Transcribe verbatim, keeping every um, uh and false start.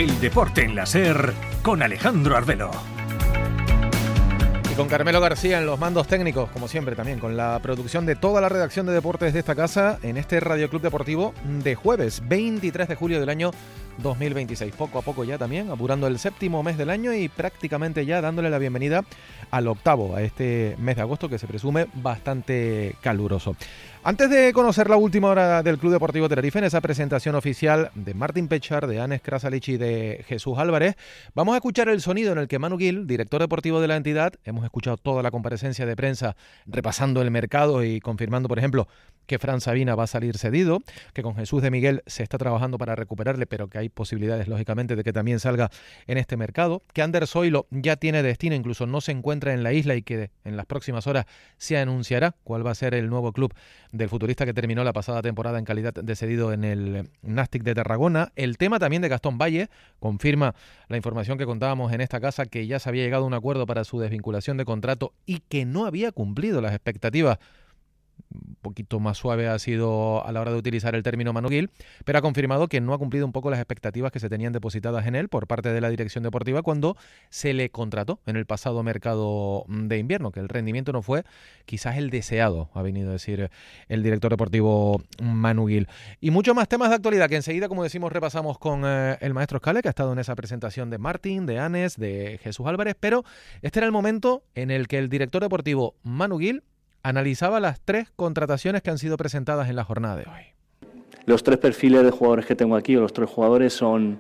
El deporte en la SER con Alejandro Arbelo. Y con Carmelo García en los mandos técnicos, como siempre también, con la producción de toda la redacción de deportes de esta casa en este Radio Club Deportivo de jueves veintitrés de julio del año dos mil veintiséis. Poco a poco ya también, apurando el séptimo mes del año y prácticamente ya dándole la bienvenida al octavo, a este mes de agosto que se presume bastante caluroso. Antes de conocer la última hora del Club Deportivo Tenerife, en esa presentación oficial de Martín Pechar, de Anes Krasalich y de Jesús Álvarez, vamos a escuchar el sonido en el que Manu Gil, director deportivo de la entidad, hemos escuchado toda la comparecencia de prensa repasando el mercado y confirmando, por ejemplo, que Fran Sabina va a salir cedido, que con Jesús de Miguel se está trabajando para recuperarle, pero que hay posibilidades, lógicamente, de que también salga en este mercado, que Ander Zoilo ya tiene destino, incluso no se encuentra en la isla y que en las próximas horas se anunciará cuál va a ser el nuevo club del futbolista que terminó la pasada temporada en calidad de cedido en el Nàstic de Tarragona. El tema también de Gastón Valle, confirma la información que contábamos en esta casa, que ya se había llegado a un acuerdo para su desvinculación de contrato y que no había cumplido las expectativas. Un poquito más suave ha sido a la hora de utilizar el término Manu Gil, pero ha confirmado que no ha cumplido un poco las expectativas que se tenían depositadas en él por parte de la dirección deportiva cuando se le contrató en el pasado mercado de invierno, que el rendimiento no fue quizás el deseado, ha venido a decir el director deportivo Manu Gil. Y muchos más temas de actualidad que enseguida, como decimos, repasamos con eh, el maestro Scale, que ha estado en esa presentación de Martín, de Anes, de Jesús Álvarez, pero este era el momento en el que el director deportivo Manu Gil analizaba las tres contrataciones que han sido presentadas en la jornada de hoy. Los tres perfiles de jugadores que tengo aquí, o los tres jugadores, son